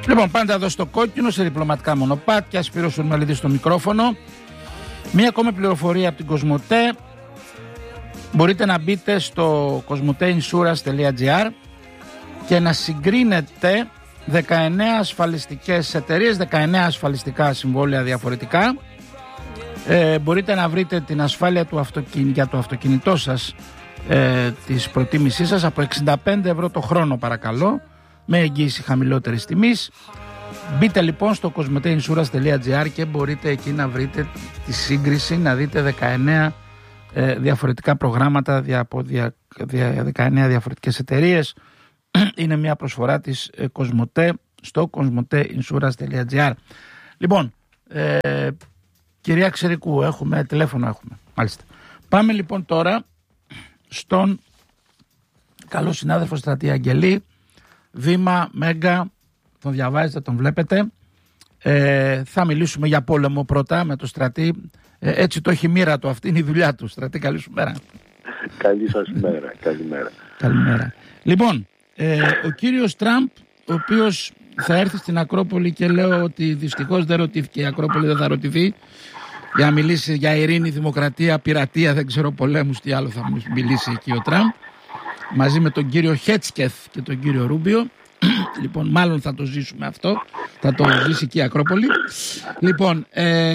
Λοιπόν, πάντα εδώ στο κόκκινο, σε διπλωματικά μονοπάτια, Σπύρος Ουρμελίδης στο μικρόφωνο. Μία ακόμη πληροφορία από την Κοσμοτέ. Μπορείτε να μπείτε στο cosmoteinsurance.gr και να συγκρίνετε 19 ασφαλιστικές εταιρείες, 19 ασφαλιστικά συμβόλαια διαφορετικά. Μπορείτε να βρείτε την ασφάλεια του για το αυτοκίνητό σας, της προτίμησής σας, από 65 ευρώ το χρόνο παρακαλώ, με εγγύηση χαμηλότερης τιμής. Μπείτε λοιπόν στο cosmoteinsurance.gr και μπορείτε εκεί να βρείτε τη σύγκριση, να δείτε 19 διαφορετικά προγράμματα από 19 διαφορετικές εταιρείες. Είναι μια προσφορά της Κοσμοτέ στο cosmoteinsurance.gr. Λοιπόν, κυρία Ξερικού, τηλέφωνο. Μάλιστα. Πάμε λοιπόν τώρα στον καλό συνάδελφο Στρατή Αγγελή. Βήμα, Μέγκα, τον διαβάζετε, τον βλέπετε. Θα μιλήσουμε για πόλεμο πρώτα με τον Στρατή. Έτσι το έχει μοίρα του, αυτή είναι η δουλειά του. Στρατή, καλή σου μέρα. Καλή σας μέρα, καλημέρα. Καλημέρα. Λοιπόν, ο κύριος Τραμπ, ο οποίος θα έρθει στην Ακρόπολη και λέω ότι δυστυχώς δεν ρωτήθηκε, η Ακρόπολη δεν θα ρωτηθεί, για να μιλήσει για ειρήνη, δημοκρατία, πειρατεία, δεν ξέρω πολέμους, τι άλλο θα μιλήσει εκεί ο Τραμπ, μαζί με τον κύριο Χέτσκεθ και τον κύριο Ρούμπιο. Λοιπόν, μάλλον θα το ζήσουμε αυτό, θα το ζήσει και η Ακρόπολη. Λοιπόν,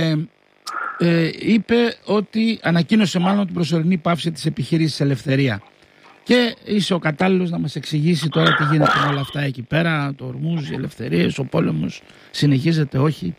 είπε ότι, ανακοίνωσε μάλλον την προσωρινή πάυση της επιχείρησης Ελευθερία. Και είσαι ο κατάλληλος να μας εξηγήσει τώρα τι γίνεται με όλα αυτά εκεί πέρα, το Ορμούζ, οι ελευθερίες, ο πόλεμος συνεχίζεται, όχι?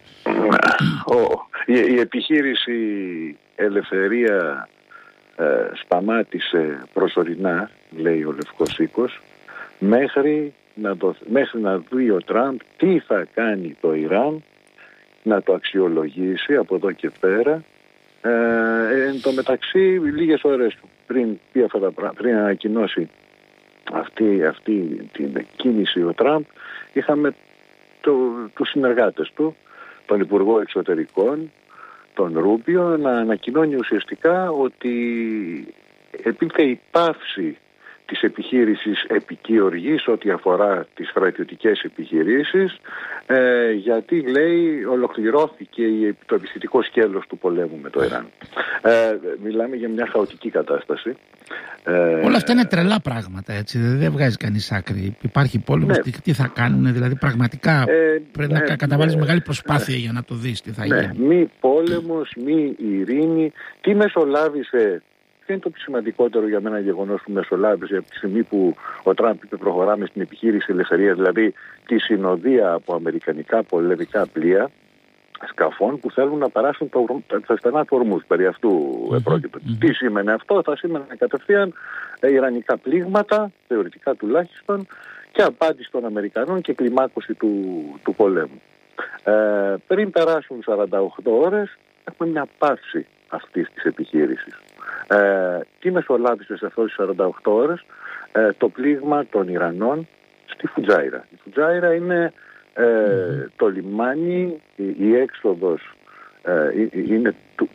Η επιχείρηση Ελευθερία σταμάτησε προσωρινά, λέει ο Λευκός Οίκος, μέχρι να δει ο Τραμπ τι θα κάνει το Ιράν, να το αξιολογήσει από εδώ και πέρα. Εν τω μεταξύ, λίγες ώρες πριν ανακοινώσει αυτή την κίνηση ο Τραμπ, είχαμε τους συνεργάτες του, τον Υπουργό Εξωτερικών, τον Ρούμπιο, να ανακοινώνει ουσιαστικά ότι επήλθε η πάυση της επιχείρησης επικοινωνίας ό,τι αφορά τις στρατιωτικές επιχειρήσεις, γιατί, λέει, ολοκληρώθηκε το επιστημικό σκέλος του πολέμου με το Ιράν. Μιλάμε για μια χαοτική κατάσταση. Όλα αυτά είναι τρελά πράγματα, έτσι, δεν βγάζει κανείς άκρη. Υπάρχει πόλεμος, ναι. Τι θα κάνουν, δηλαδή πραγματικά πρέπει να καταβάλεις μεγάλη προσπάθεια για να το δεις τι θα γίνει. Μη πόλεμος, μη ειρήνη, τι μεσολάβησε. Ποιο είναι το σημαντικότερο για μένα γεγονός που μεσολάβησε από τη στιγμή που ο Τραμπ είπε προχωράμε στην επιχείρηση Ελευθερίας, δηλαδή τη συνοδεία από αμερικανικά πολεμικά πλοία σκαφών που θέλουν να περάσουν τα στενά του Ορμούζ. Περί αυτού επρόκειτο. Τι σήμαινε αυτό? Θα σήμαινε κατευθείαν ιρανικά πλήγματα, θεωρητικά τουλάχιστον, και απάντηση των Αμερικανών και κλιμάκωση του πολέμου. Πριν περάσουν 48 ώρες έχουμε μια πάυση αυτής της επιχείρησης. Τι μεσολάβησε σε αυτές τις 48 ώρες? Το πλήγμα των Ιρανών στη Φουτζάιρα. Η Φουτζάιρα είναι το λιμάνι, η έξοδος είναι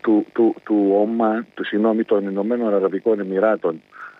των Ηνωμένων Αραβικών Εμιράτων,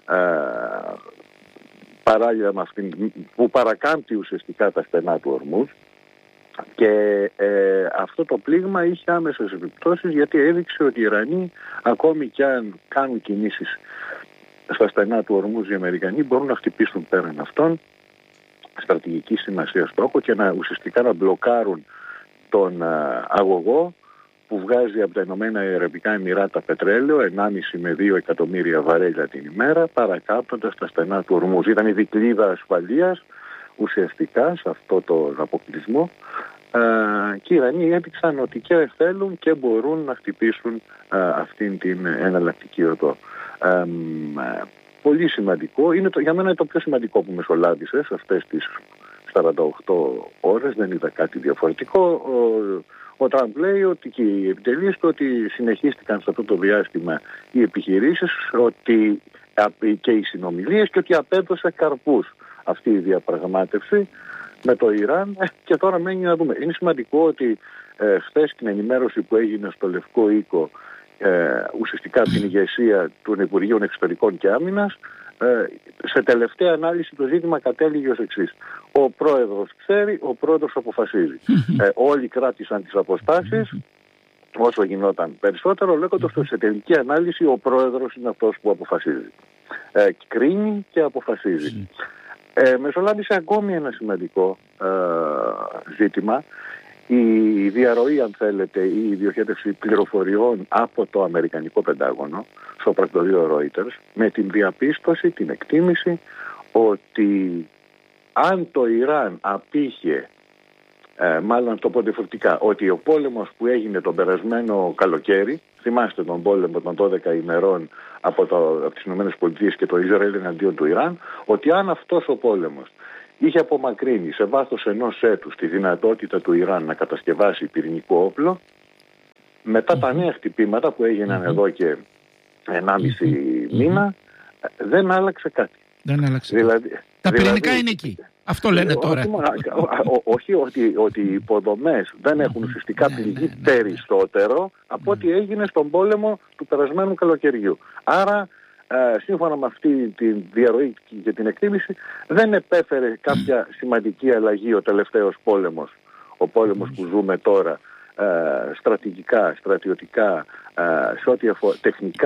παράλληλα με αυτήν που παρακάμπτει ουσιαστικά τα στενά του Ορμούζ. Και αυτό το πλήγμα είχε άμεσες επιπτώσεις, γιατί έδειξε ότι οι Ιρανοί, ακόμη και αν κάνουν κινήσεις στα στενά του Ορμούζ, οι Αμερικανοί μπορούν να χτυπήσουν πέραν αυτών στρατηγική σημασία στόχο και ουσιαστικά να μπλοκάρουν τον αγωγό που βγάζει από τα Ηνωμένα Αραβικά Εμιράτα πετρέλαιο 1,5 με 2 εκατομμύρια βαρέλια την ημέρα, παρακάπτοντας τα στενά του Ορμούζ. Ήταν η δικλείδα ασφαλείας ουσιαστικά σε αυτό τον αποκλεισμό, και οι Ιρανοί έδειξαν ότι και θέλουν και μπορούν να χτυπήσουν αυτήν την εναλλακτική οδό. Πολύ σημαντικό, για μένα είναι το πιο σημαντικό που μεσολάβησε σε αυτές τις 48 ώρες, δεν είδα κάτι διαφορετικό. Ο Τραμπ λέει ότι και οι επιτελείες του ότι συνεχίστηκαν σε αυτό το διάστημα οι επιχειρήσεις, ότι και οι συνομιλίες, και ότι απέδωσε καρπούς αυτή η διαπραγμάτευση με το Ιράν. Και τώρα μένει να δούμε. Είναι σημαντικό ότι χθες την ενημέρωση που έγινε στο Λευκό Οίκο, ουσιαστικά την ηγεσία των Υπουργείων Εξωτερικών και Άμυνας, σε τελευταία ανάλυση το ζήτημα κατέληγε ως εξής. Ο πρόεδρος ξέρει, ο πρόεδρος αποφασίζει. Όλοι κράτησαν τις αποστάσεις όσο γινόταν περισσότερο, λέγοντας ότι σε τελική ανάλυση ο πρόεδρος είναι αυτός που αποφασίζει. Κρίνει και αποφασίζει. Μεσολάβησε ακόμη ένα σημαντικό ζήτημα. Η διαρροή, αν θέλετε, ή η διοχέτευση πληροφοριών από το Αμερικανικό Πεντάγωνο στο πρακτορείο Reuters, με την διαπίστωση, την εκτίμηση ότι αν το Ιράν απήχε, μάλλον το πω διαφορετικά, ότι ο πόλεμος που έγινε τον περασμένο καλοκαίρι, θυμάστε τον πόλεμο των 12 ημερών από τις ΗΠΑ και το Ισραήλ εναντίον του Ιράν, ότι αν αυτός ο πόλεμος είχε απομακρύνει σε βάθος ενός έτους τη δυνατότητα του Ιράν να κατασκευάσει πυρηνικό όπλο, μετά τα νέα χτυπήματα που έγιναν εδώ και 1,5 μήνα, δεν άλλαξε κάτι. Δεν άλλαξε. Τα πυρηνικά είναι εκεί. Αυτό λένε τώρα. Όχι ότι οι υποδομές δεν έχουν ουσιαστικά πληγεί περισσότερο από ό,τι έγινε στον πόλεμο του περασμένου καλοκαιριού. Άρα, σύμφωνα με αυτή τη διαρροή και την εκτίμηση, δεν επέφερε κάποια σημαντική αλλαγή ο τελευταίος πόλεμος, ο πόλεμος που ζούμε τώρα, στρατηγικά, στρατιωτικά, σε ό,τι αφορά,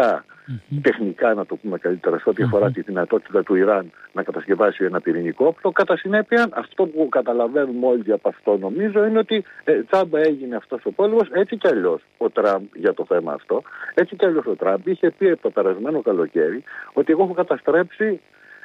τεχνικά να το πούμε καλύτερα, σε ό,τι αφορά τη δυνατότητα του Ιράν να κατασκευάσει ένα πυρηνικό όπλο. Κατά συνέπεια, αυτό που καταλαβαίνουμε όλοι από αυτό, νομίζω, είναι ότι τσάμπα έγινε αυτός ο πόλεμος. Έτσι κι αλλιώς ο Τραμπ, για το θέμα αυτό, έτσι κι αλλιώς ο Τραμπ είχε πει το περασμένο καλοκαίρι ότι εγώ έχω καταστρέψει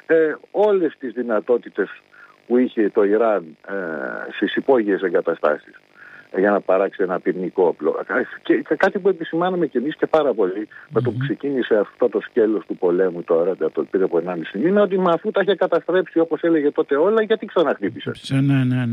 όλες τις δυνατότητες που είχε το Ιράν στις υπόγειες εγκαταστάσεις για να παράξει ένα πυρηνικό όπλο. Και κάτι που επισημάναμε κι εμείς και πάρα πολύ με το που ξεκίνησε αυτό το σκέλος του πολέμου τώρα, πριν από 1,5 μήνα, ότι αφού τα είχε καταστρέψει όπως έλεγε τότε όλα, γιατί ξαναχτύπησε. Ναι.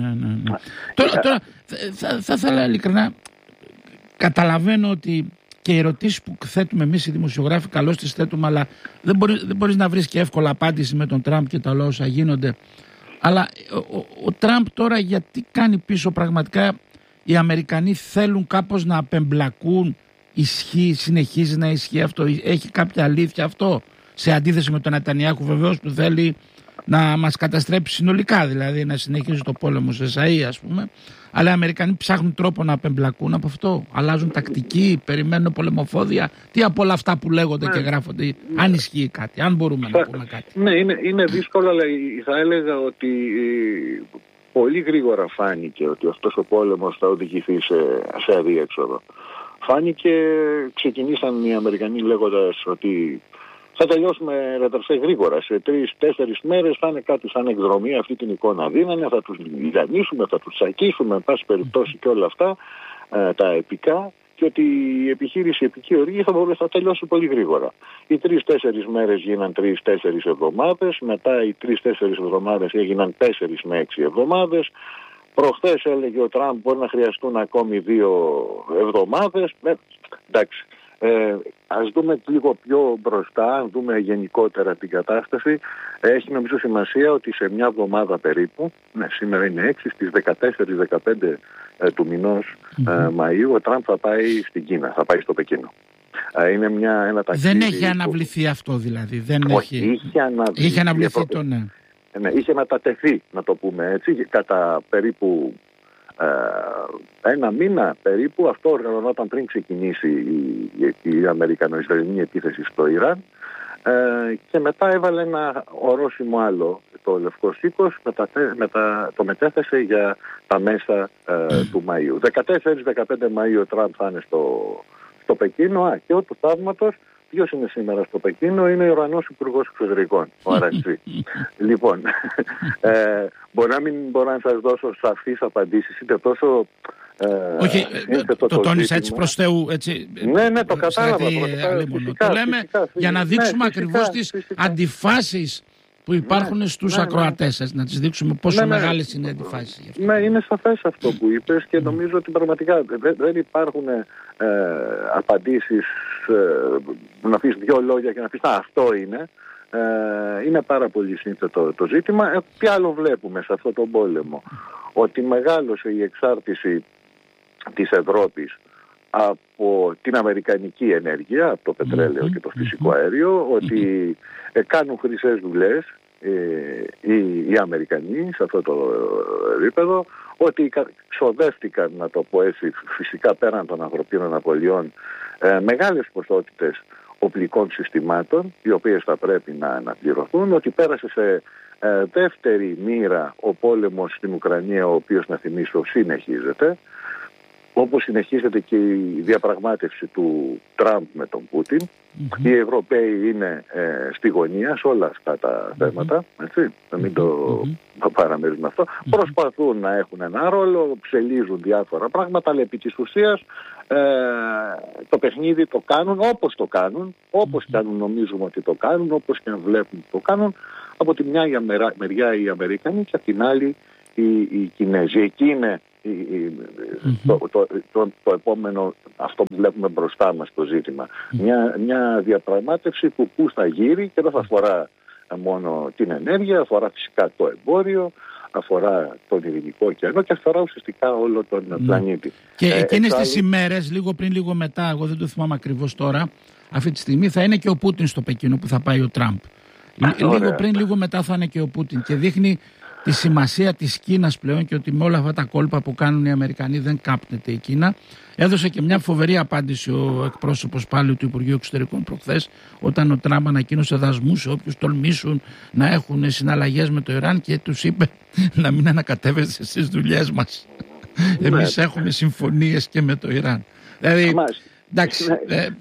Τώρα θα ήθελα ειλικρινά, καταλαβαίνω ότι και οι ερωτήσεις που θέτουμε εμείς οι δημοσιογράφοι, καλώς τις θέτουμε, αλλά δεν μπορείς να βρεις και εύκολα απάντηση με τον Τραμπ και τα όλα όσα γίνονται. Αλλά ο Τραμπ τώρα γιατί κάνει πίσω πραγματικά? Οι Αμερικανοί θέλουν κάπως να απεμπλακούν, συνεχίζει να ισχύει αυτό, έχει κάποια αλήθεια αυτό, σε αντίθεση με τον Νετανιάχου βεβαίως που θέλει να μας καταστρέψει συνολικά, δηλαδή να συνεχίζει το πόλεμο σε Εσαΐ, ας πούμε, αλλά οι Αμερικανοί ψάχνουν τρόπο να απεμπλακούν από αυτό, αλλάζουν τακτική, περιμένουν πολεμοφόδια, τι από όλα αυτά που λέγονται και γράφονται, αν ισχύει κάτι, αν μπορούμε να πούμε κάτι. Ναι, είναι δύσκολο, αλλά θα έλεγα ότι πολύ γρήγορα φάνηκε ότι αυτός ο πόλεμος θα οδηγηθεί σε αδίέξοδο. Ξεκινήσαν οι Αμερικανοί λέγοντας ότι θα τελειώσουμε γρήγορα. Σε 3-4 μέρες θα είναι κάτι σαν εκδρομή, αυτή την εικόνα δίνανε, θα τους λιανίσουμε, θα τους τσακίσουμε, εν πάση περιπτώσει και όλα αυτά τα επικά, και ότι η επιχείρηση επική οργή θα τελειώσει πολύ γρήγορα. Οι 3-4 μέρες γίναν 3-4 εβδομάδες, μετά οι 3-4 εβδομάδες έγιναν 4 με 6 εβδομάδες. Προχθές έλεγε ο Τραμπ μπορεί να χρειαστούν ακόμη 2 εβδομάδες. Εντάξει. Ας δούμε λίγο πιο μπροστά, αν δούμε γενικότερα την κατάσταση. Έχει νομίζω σημασία ότι σε μια εβδομάδα περίπου, σήμερα είναι 6, στις 14-15 του μηνός Μαΐου, ο Τραμπ θα πάει στην Κίνα, θα πάει στο Πεκίνο. Είναι ένα ταξίδι. Δεν έχει αναβληθεί αυτό δηλαδή? Όχι, είχε αναβληθεί το ναι. Είχε μετατεθεί, να το πούμε έτσι, κατά περίπου 1 μήνα περίπου. Αυτό οργανωνόταν πριν ξεκινήσει η Αμερικανο-Ισραηλινή επίθεση στο Ιράν, και μετά έβαλε ένα ορόσημο άλλο, το Λευκό Οίκος, το μετέθεσε για τα μέσα του Μαΐου. 14-15 Μαΐου ο Τραμπ θα είναι στο Πεκίνο. Και ό,τι θαύματος, ποιος είναι σήμερα στο Πεκίνο? Είναι ο Ιρανός Υπουργός Εξωτερικών, ο Αρακτσί. Λοιπόν, μπορεί να μην μπορώ να σας δώσω σαφείς απαντήσεις, είτε τόσο... Όχι, το τόνισα έτσι προς Θεού, έτσι. Ναι, το κατάλαβα. Το λέμε για να δείξουμε ακριβώς τις αντιφάσεις που υπάρχουν στους ακροατές σας, να τις δείξουμε πόσο μεγάλες είναι οι αντιφάσεις. Ναι, είναι σαφές αυτό που είπες και νομίζω ότι πραγματικά δεν υπάρχουν απαντήσεις να πεις 2 λόγια και να πεις αυτό είναι. Είναι πάρα πολύ σύνθετο το ζήτημα. Τι άλλο βλέπουμε σε αυτό τον πόλεμο? Ότι μεγάλωσε η εξάρτηση της Ευρώπης από την αμερικανική ενέργεια, από το πετρέλαιο και το φυσικό αέριο, ότι κάνουν χρυσές δουλειές οι Αμερικανοί σε αυτό το επίπεδο, ότι ξοδεύτηκαν, να το πω έτσι, φυσικά πέραν των ανθρωπίνων απολειών, μεγάλες ποσότητες οπλικών συστημάτων, οι οποίες θα πρέπει να αναπληρωθούν, ότι πέρασε σε δεύτερη μοίρα ο πόλεμος στην Ουκρανία, ο οποίος, να θυμίσω, συνεχίζεται, όπως συνεχίζεται και η διαπραγμάτευση του Τραμπ με τον Πούτιν. Οι Ευρωπαίοι είναι στη γωνία σε όλα αυτά τα θέματα, έτσι, να μην το παραμερίζουμε αυτό. Προσπαθούν να έχουν ένα ρόλο, ψελίζουν διάφορα πράγματα, αλλά επί της ουσίας το παιχνίδι το κάνουν όπως το κάνουν, όπως και αν νομίζουμε ότι το κάνουν, όπως και αν βλέπουν ότι το κάνουν. Από τη μια μεριά οι Αμερικανοί και από την άλλη οι Κινέζοι. Εκεί είναι το επόμενο, αυτό που βλέπουμε μπροστά μας, το ζήτημα. Μια διαπραγμάτευση που θα γύρει και δεν θα αφορά μόνο την ενέργεια, αφορά φυσικά το εμπόριο, αφορά τον Ειρηνικό ωκεανό και αφορά ουσιαστικά όλο τον πλανήτη. Και εκείνες τις ημέρες, λίγο πριν, λίγο μετά, εγώ δεν το θυμάμαι ακριβώς τώρα, αυτή τη στιγμή θα είναι και ο Πούτιν στο Πεκίνο που θα πάει ο Τραμπ. Λίγο πριν, λίγο μετά θα είναι και ο Πούτιν και δείχνει τη σημασία της Κίνας πλέον και ότι με όλα αυτά τα κόλπα που κάνουν οι Αμερικανοί δεν κάπνεται η Κίνα. Έδωσε και μια φοβερή απάντηση ο εκπρόσωπος πάλι του Υπουργείου Εξωτερικών προχθές, όταν ο Τραμπ ανακοίνωσε δασμούς σε όποιους τολμήσουν να έχουν συναλλαγές με το Ιράν και τους είπε να μην ανακατεύεστε στις δουλειές μας. Εμείς έχουμε συμφωνίες και με το Ιράν. Δηλαδή, εντάξει.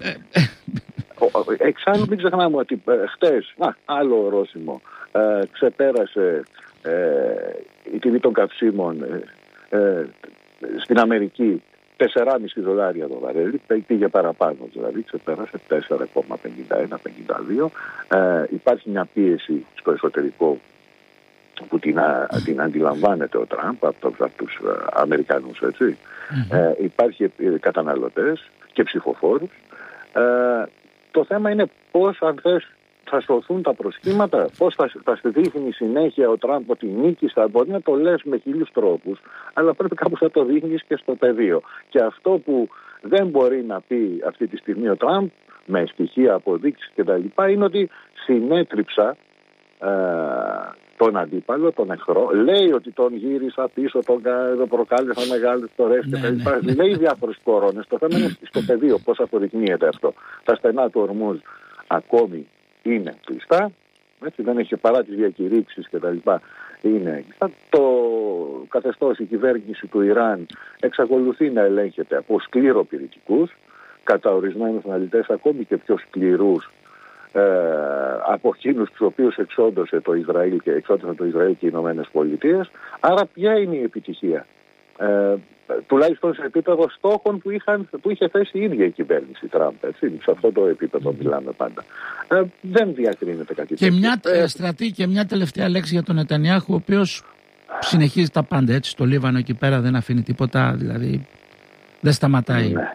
Εξάλλου μην ξεχνάμε ότι χτες, άλλο ορόσημο, ξεπέρασε η τιμή των καυσίμων στην Αμερική $4,5 το βαρέλι, πήγε παραπάνω, δηλαδή ξεπέρασε 4,51-52. Υπάρχει μια πίεση στο εσωτερικό που την αντιλαμβάνεται ο Τραμπ από τους Αμερικανούς, έτσι. Υπάρχει καταναλωτές και ψηφοφόρους. Το θέμα είναι πώς, αν θες, θα σωθούν τα προσχήματα, πώς θα δείχνει συνέχεια ο Τραμπ ότι νίκησε. Μπορεί να το λες με 1000 τρόπους, αλλά πρέπει κάπως να το δείχνεις και στο πεδίο. Και αυτό που δεν μπορεί να πει αυτή τη στιγμή ο Τραμπ, με στοιχεία, αποδείξεις κτλ., είναι ότι συνέτριψα τον αντίπαλο, τον εχθρό. Λέει ότι τον γύρισα πίσω, τον προκάλεσα μεγάλες φορές κτλ. Λέει διάφορες κορώνες. Το θέμα είναι στο πεδίο πώς αποδεικνύεται αυτό. Τα στενά του Ορμούζ ακόμη είναι κλειστά, έτσι, δεν έχει, παρά τις διακηρύξεις και τα λοιπά, είναι κλειστά. Το καθεστώς, η κυβέρνηση του Ιράν εξακολουθεί να ελέγχεται από σκληροπυρητικούς, κατά ορισμένους αναλυτές ακόμη και πιο σκληρούς από εκείνους τους οποίους εξόντωσαν το Ισραήλ και οι Ηνωμένες Πολιτείες. Άρα ποια είναι η επιτυχία? Τουλάχιστον σε επίπεδο στόχων που είχε θέσει η ίδια η κυβέρνηση Τραμπ. Έτσι, σε αυτό το επίπεδο μιλάμε πάντα. Δεν διακρίνεται κάτι τέτοιο. Και μια τελευταία λέξη για τον Νετανιάχου, ο οποίος συνεχίζει τα πάντα, έτσι, στο Λίβανο εκεί πέρα δεν αφήνει τίποτα, δηλαδή δεν σταματάει. Ναι.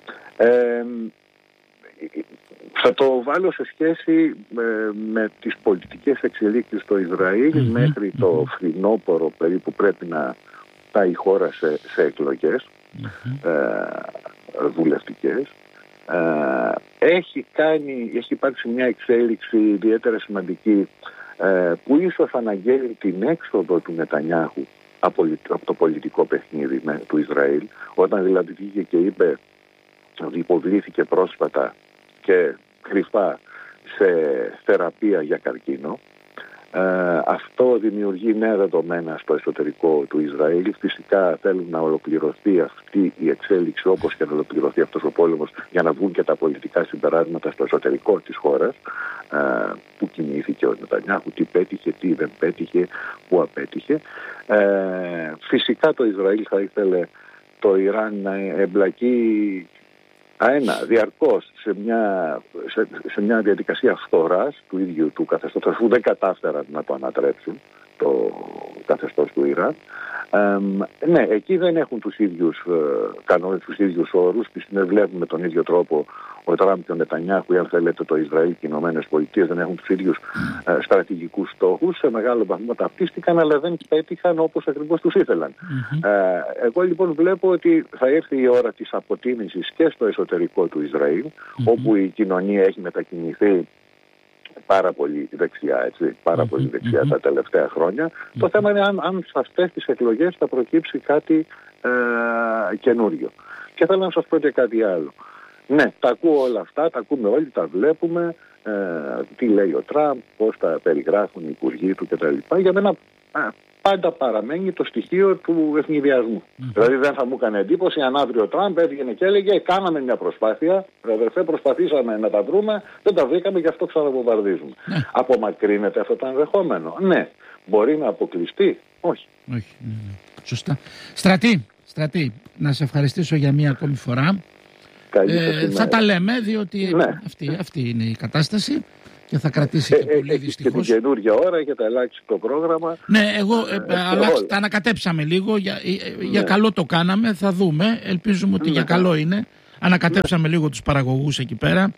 Θα το βάλω σε σχέση με τις πολιτικές εξελίξεις στο Ισραήλ. Μέχρι το φθινόπωρο περίπου πρέπει να πάει η χώρα σε εκλογές βουλευτικές. Έχει υπάρξει μια εξέλιξη ιδιαίτερα σημαντική που ίσως αναγγέλει την έξοδο του Νετανιάχου από το πολιτικό παιχνίδι του Ισραήλ, όταν δηλαδή βγήκε και είπε ότι υποβλήθηκε πρόσφατα και κρυφά σε θεραπεία για καρκίνο. Αυτό δημιουργεί νέα δεδομένα στο εσωτερικό του Ισραήλ. Φυσικά θέλουν να ολοκληρωθεί αυτή η εξέλιξη, όπως και να ολοκληρωθεί αυτός ο πόλεμος, για να βγουν και τα πολιτικά συμπεράσματα στο εσωτερικό της χώρας. Πού κινήθηκε ο Νετανιάχου, τι πέτυχε, τι δεν πέτυχε, πού απέτυχε. Φυσικά το Ισραήλ θα ήθελε το Ιράν να εμπλακεί διαρκώς σε μια διαδικασία φθοράς του ίδιου του καθεστώτος, αφού δεν κατάφεραν να το ανατρέψουν το καθεστώς του Ιράν. Ναι, εκεί δεν έχουν τους ίδιους κανόνες, τους ίδιους όρους. Βλέπουμε τον ίδιο τρόπο ο Τραμπ και ο Νετανιάχου, ή αν θέλετε το Ισραήλ και οι Ηνωμένες Πολιτείες, δεν έχουν τους ίδιους στρατηγικούς στόχους. Σε μεγάλο βαθμό ταυτίστηκαν, αλλά δεν πέτυχαν όπως ακριβώς τους ήθελαν. Εγώ λοιπόν βλέπω ότι θα έρθει η ώρα της αποτίμησης και στο εσωτερικό του Ισραήλ, όπου η κοινωνία έχει μετακινηθεί πάρα πολύ δεξιά, έτσι, πάρα πολύ δεξιά τα τελευταία χρόνια. Το θέμα είναι αν σε αυτές τις εκλογές θα προκύψει κάτι καινούριο. Και θέλω να σας πω και κάτι άλλο. Ναι, τα ακούω όλα αυτά, τα ακούμε όλοι, τα βλέπουμε, τι λέει ο Τραμπ, πώς τα περιγράφουν οι υπουργοί του κτλ. Για μένα πάντα παραμένει το στοιχείο του ευνηδιασμού. Δηλαδή δεν θα μου έκανε εντύπωση αν αύριο ο Τραμπ έβγαινε και έλεγε κάναμε μια προσπάθεια, αδερφέ, προσπαθήσαμε να τα βρούμε, δεν τα βρήκαμε, γι' αυτό ξαναβομβαρδίζουμε. Απομακρύνεται αυτό το ενδεχόμενο? Ναι. Μπορεί να αποκλειστεί? Όχι. Όχι. Σωστά. Στρατή, να σε ευχαριστήσω για μία ακόμη φορά. Θα τα λέμε, διότι αυτή είναι η κατάσταση και θα κρατήσει και πολύ δυστυχώς. Και την καινούργια ώρα έχετε αλλάξει το πρόγραμμα. Ναι, τα ανακατέψαμε λίγο, για καλό το κάναμε, θα δούμε, ελπίζουμε ότι για καλό είναι. Ανακατέψαμε λίγο τους παραγωγούς εκεί πέρα.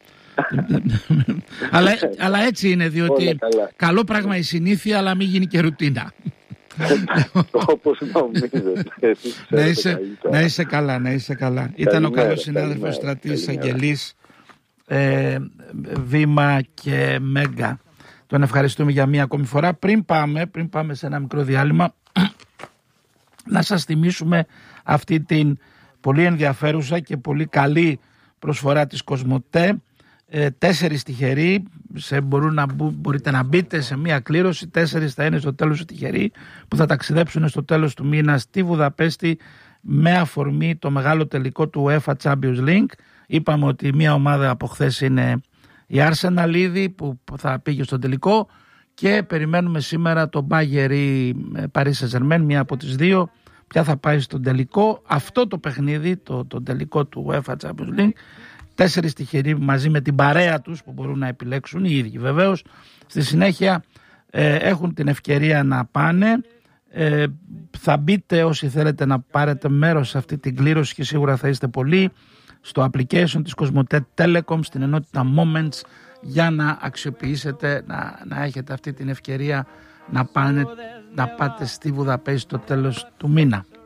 αλλά έτσι είναι, διότι καλό πράγμα η συνήθεια, αλλά μην γίνει και ρουτίνα. Όπως νομίζετε. Να είσαι καλά. Ήταν ο καλός συνάδελφος Στρατής Αγγελής, Βήμα και Μέγκα. Τον ευχαριστούμε για μία ακόμη φορά. Πριν πάμε σε ένα μικρό διάλειμμα, να σας θυμίσουμε αυτή την πολύ ενδιαφέρουσα και πολύ καλή προσφορά της Κοσμοτέ. 4 τυχεροί, μπορείτε να μπείτε σε μία κλήρωση. 4 θα είναι στο τέλος του τυχεροί, που θα ταξιδέψουν στο τέλος του μήνα στη Βουδαπέστη με αφορμή το μεγάλο τελικό του UEFA Champions League. Είπαμε ότι μία ομάδα από χθες είναι η Arsenal ήδη, που θα πήγε στο τελικό, και περιμένουμε σήμερα το Bayern ή Paris Saint-Germain, μία από τις δύο, ποια θα πάει στον τελικό. Αυτό το παιχνίδι, το τελικό του UEFA Champions League, 4 τυχεροί μαζί με την παρέα τους που μπορούν να επιλέξουν, οι ίδιοι βεβαίως. Στη συνέχεια έχουν την ευκαιρία να πάνε. Θα μπείτε όσοι θέλετε να πάρετε μέρος σε αυτή την κλήρωση, και σίγουρα θα είστε πολλοί, στο application της Cosmote Telecom, στην ενότητα Moments, για να αξιοποιήσετε, να έχετε αυτή την ευκαιρία να πάτε στη Βουδαπέστη στο τέλος του μήνα.